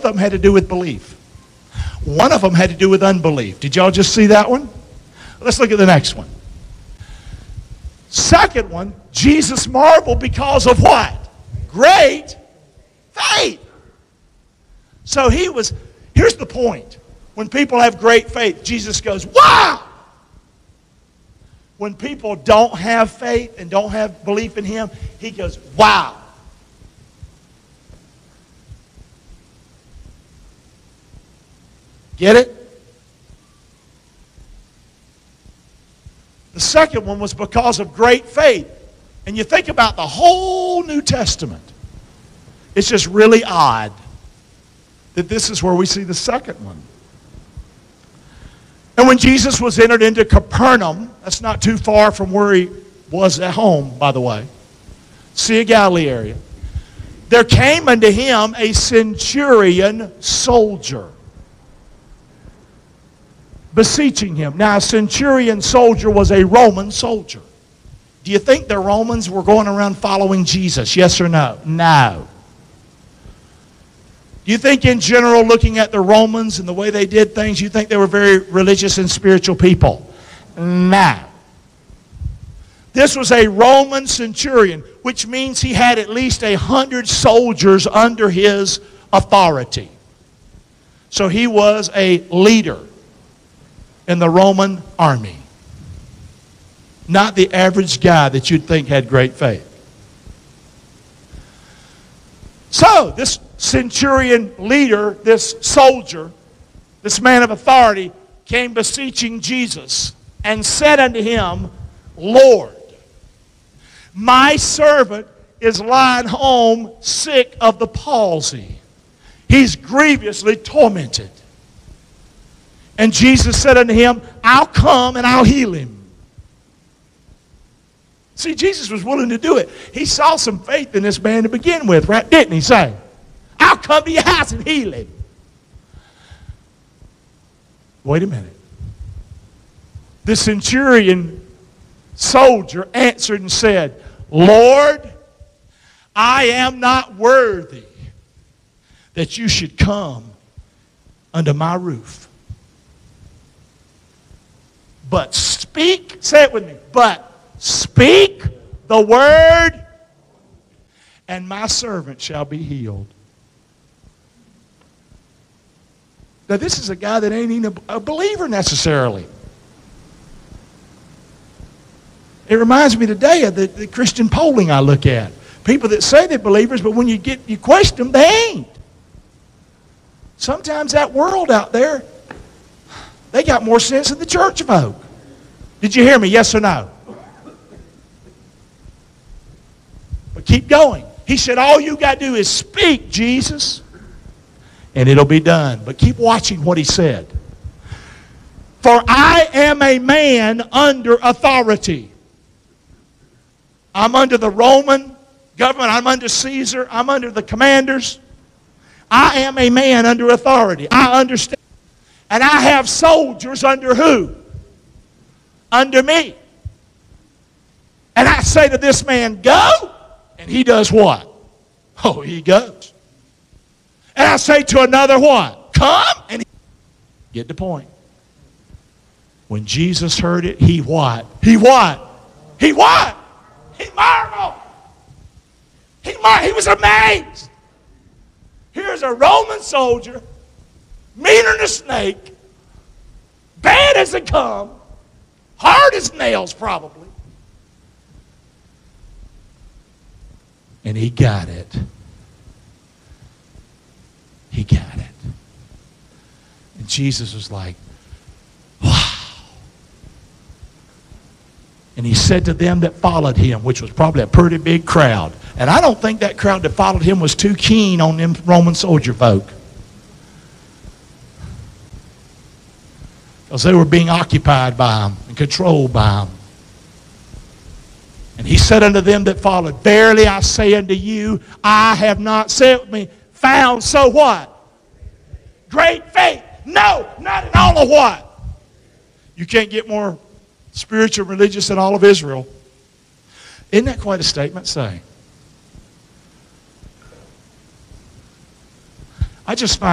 of them had to do with belief. One of them had to do with unbelief. Did y'all just see that one? Let's look at the next one. Second one, Jesus marveled because of what? Great faith. So here's the point. When people have great faith, Jesus goes, wow! When people don't have faith and don't have belief in Him, He goes, wow! Get it? The second one was because of great faith. And you think about the whole New Testament. It's just really odd that this is where we see the second one. And when Jesus was entered into Capernaum, that's not too far from where He was at home, by the way, Sea of Galilee area, there came unto Him a centurion soldier, beseeching Him. Now, a centurion soldier was a Roman soldier. Do you think the Romans were going around following Jesus? Yes or no? No. Do you think in general, looking at the Romans and the way they did things, you think they were very religious and spiritual people? No. This was a Roman centurion, which means he had at least 100 soldiers under his authority. So he was a leader in the Roman army. Not the average guy that you'd think had great faith. So, this centurion leader, this soldier, this man of authority, came beseeching Jesus and said unto Him, Lord, my servant is lying home sick of the palsy. He's grievously tormented. And Jesus said unto him, I'll come and I'll heal him. See, Jesus was willing to do it. He saw some faith in this man to begin with, right? Didn't he say, I'll come to your house and heal him. Wait a minute. The centurion soldier answered and said, Lord, I am not worthy that you should come under my roof. But speak, say it with me, but speak the word, and my servant shall be healed. Now, this is a guy that ain't even a believer necessarily. It reminds me today of the Christian polling I look at. People that say they're believers, but when you question them, they ain't. Sometimes that world out there, they got more sense than the church folk. Did you hear me? Yes or no? But keep going. He said, all you got to do is speak, Jesus, and it'll be done. But keep watching what he said. For I am a man under authority. I'm under the Roman government. I'm under Caesar. I'm under the commanders. I am a man under authority. I understand. And I have soldiers under who? Under me. And I say to this man, go. And he does what? Oh, he goes. And I say to another what? Come. And he... Get the point. When Jesus heard it, he what? He what? He what? He marveled. He was amazed. Here's a Roman soldier, meaner than a snake, bad as they come, hard as nails probably. And he got it. He got it. And Jesus was like, wow. And he said to them that followed him, which was probably a pretty big crowd. And I don't think that crowd that followed him was too keen on them Roman soldier folk. Because they were being occupied by him and controlled by him. And he said unto them that followed, verily I say unto you, I have not, say with me, found so what? Great faith. No, not in all of what? You can't get more spiritual religious than all of Israel. Isn't that quite a statement? Say. I just find